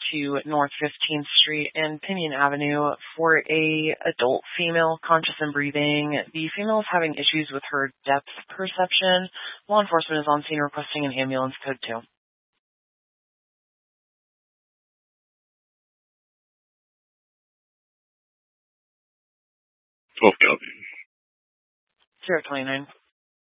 to North 15th Street and Pinion Avenue for a adult female conscious and breathing. The female is having issues with her depth perception. Law enforcement is on scene requesting an ambulance code 2. Copy. 029.